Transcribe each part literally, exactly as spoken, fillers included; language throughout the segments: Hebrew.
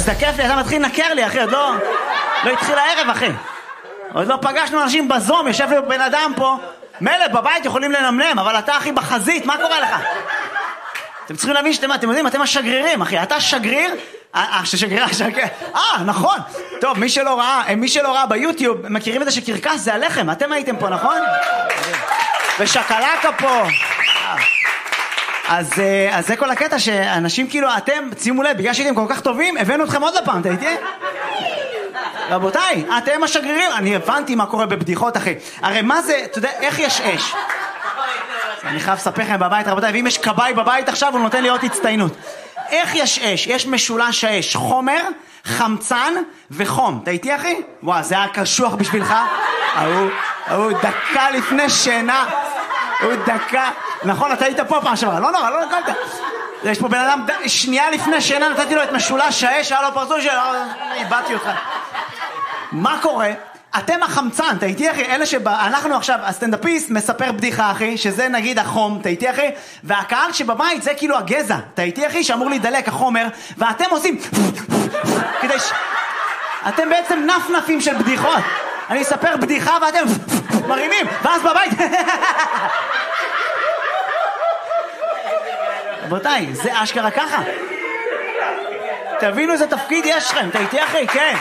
מזדקף לי, אתה מתחיל לנקר לי, אחי, עוד לא... לא התחיל הערב, אחי. עוד לא פגשנו אנשים בזום, יושב לי בן אדם פה. מלא, בבית יכולים לנמנם, אבל אתה, אחי, בחזית, מה קורה לך? אתם צריכים להבין שאתם, אתם יודעים, אתם השגרירים, אחי. אתה שגריר... אה, ששגריר, שגריר... אה, נכון. טוב, מי שלא ראה, מי שלא ראה ביוטיוב, מכירים את זה שקרקס זה הלחם. אתם הייתם פה, נכון? ושקלקה פה. אז, אז זה כל הקטע שאנשים כאילו, אתם, שימו לב, בגלל שהייתם כל כך טובים, הבאנו אתכם עוד לפעם, אתה איתי? רבותיי, אתם השגרירים, אני הבנתי מה קורה בבדיחות, אחי. הרי מה זה, אתה יודע, איך יש אש? אני חייב לספר לכם בבית, רבותיי, ואם יש קבאי בבית עכשיו, הוא נותן לי עוד הצטיינות. איך יש אש? יש משולש האש, חומר, חמצן וחום. אתה איתי, אחי? וואו, זה היה קשוח בשבילך? הוא, הוא דקה לפני שינה. הוא דקה. נכון, אתה היית פה פעם שבוע. לא נורא, לא נקלת. יש פה בן אדם, שנייה לפני שינה נתתי לו את משולש האש, היה לו פרצוף של... איבדתי אותך. מה קורה? אתם החמצן, אתה איתי, אחי? אלה שאנחנו עכשיו, הסטנדאפיסט מספר בדיחה, אחי, שזה נגיד החום, אתה איתי, אחי? והקהל שבבית זה כאילו הגזע, אתה איתי, אחי? שאמור להידלק החומר, ואתם עושים... כדי ש... אתם בעצם נפנפים של בדיחות. אני אספר בדיחה ואתם מרימים, ואז בבית... רבותיי, זה אשכרה ככה. תבינו איזה תפקיד יש לכם, אתה איתי, אחי? כן.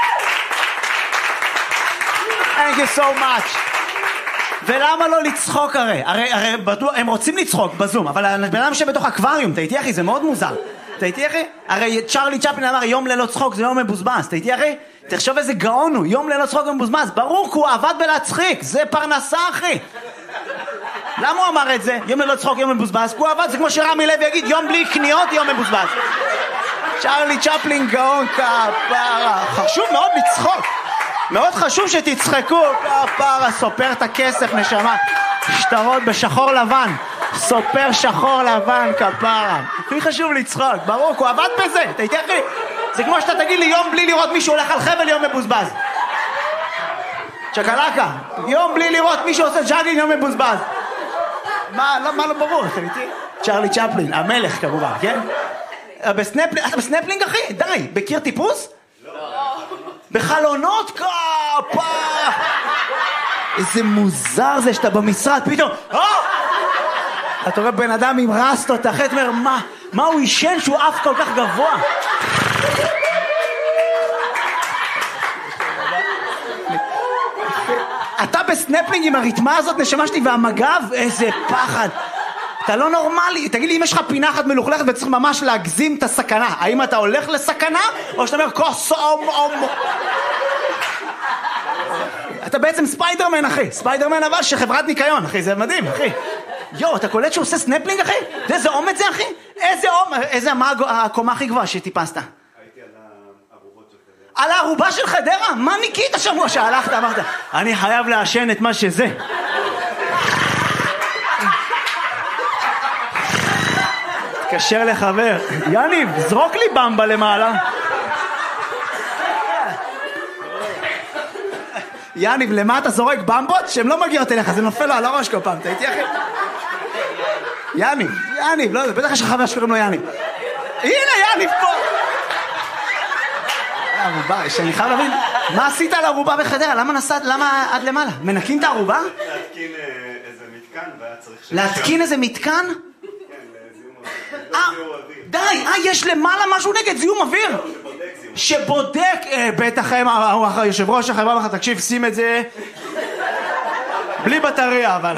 Thank you so much. ולמה לא לצחוק הרי? הרי, הרי הם רוצים לצחוק בזום, אבל הבן אדם שבתוך אקווריום, אתה איתי, אחי? זה מאוד מוזר. אתה איתי, אחי? הרי צ'רלי צ'פלין אמר, יום ללא צחוק זה יום מבוזבז. אתה איתי, אחי? תחשוב איזה גאון הוא, יום ללא צחוק מבוזבז. ברור, כי הוא עבד בלהצחיק. זה פרנסה, אחי. למה הוא אמר את זה? יום ללא צחוק, יום מבוזבז. הוא עבד, זה כמו שרמי לוי יגיד, יום בלי קניות, יום מבוזבז. צ'רלי צ'פלין גאון כפרה. חשוב מאוד לצחוק. מאוד חשוב שתצחקו. כפרה, סופר את הכסף, נשמה. שטרות בשחור לבן. סופר שחור לבן, כפרה. הכי חשוב לצחוק. ברור, הוא עבד בזה. אתה איתי, אחי? זה כמו שאתה תגיד לי יום בלי לראות מישהו הולך על חבל, יום מבוזבז. צ'קלקה. יום בלי לראות מישהו עושה ג'אגלינג, יום מבוזבז. מה, לא, מה לא ברור, אתה איתי? צ'רלי צ'פלין, המלך כמובן, כן? בסנפלינג, אתה בסנפלינג, אחי? די, בקיר טיפוס? לא. בחלונות כפה! איזה מוזר זה שאתה במשרד, פתאום, אה! אתה רואה בן אדם עם רסטות, אחרי, אתה אומר, מה, מה הוא ישן שהוא אף כל כך גבוה? אתה בסנפלינג עם הריתמה הזאת, נשמה שלי, והמגב, איזה פחד. אתה לא נורמלי. תגיד לי, אם יש לך פינה אחת מלוכלכת וצריך ממש להגזים את הסכנה, האם אתה הולך לסכנה, או שאתה אומר, כוס אום אום... אתה בעצם ספיידרמן, אחי. ספיידרמן אבל שחברת ניקיון, אחי. זה מדהים, אחי. יו, אתה קולט שהוא עושה סנפלינג, אחי? איזה אומץ זה, אחי? איזה אומץ? איזה, מה הקומה הכי גבוהה שטיפסת? הייתי על הערובות של חדרה. על הערובה של חדרה? מה ניקית שבוע שהלכת? אמרת, אני חייב לעשן את מה שזה. תקשר לחבר. יניב, זרוק לי במבה למעלה. יניב, למה אתה זורק במבות? שהן לא מגיעות אליך, זה נופל לו על הראש כל פעם. אתה איתי, אחי? יניב, יניב, לא יודע, בטח יש לך חבר שקוראים לו יניב. הנה, יניב פה! ערובה, שאני חייב להבין, מה עשית על ערובה בחדרה? למה נסעת, למה עד למעלה? מנקים את הערובה? להתקין איזה מתקן, והיה צריך... להתקין איזה מתקן? אה, די, אה, יש למעלה משהו נגד זיהום אוויר? שבודק, בטח היושב ראש החברה לך, תקשיב, שים את זה בלי בטריה, אבל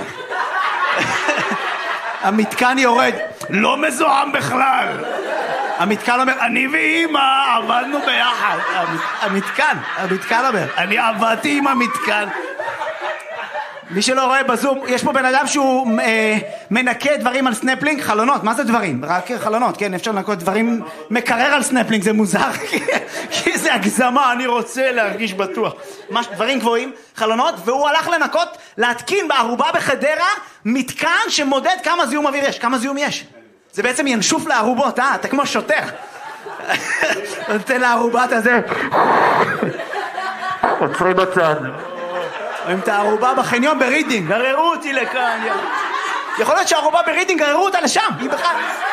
המתקן יורד, לא מזוהם בכלל. המתקן אומר, אני ואמא עבדנו ביחד. המתקן, המתקן אומר, אני עבדתי עם המתקן. מי שלא רואה בזום, יש פה בן אדם שהוא אה, מנקה דברים על סנפלינג, חלונות, מה זה דברים? רק חלונות, כן, אפשר לנקות דברים, מקרר על סנפלינג, זה מוזר, כי זה הגזמה, אני רוצה להרגיש בטוח. מש, דברים גבוהים, חלונות, והוא הלך לנקות, להתקין בערובה בחדרה, מתקן שמודד כמה זיהום אוויר יש, כמה זיהום יש. זה בעצם ינשוף לערובות, אה? אתה כמו שוטר. נותן לערובת הזה. עוצרי בצד. רואים את הערובה בחניון ברידינג, גררו אותי לכאן. יכול להיות שהערובה ברידינג גררו אותה לשם, היא בכלל...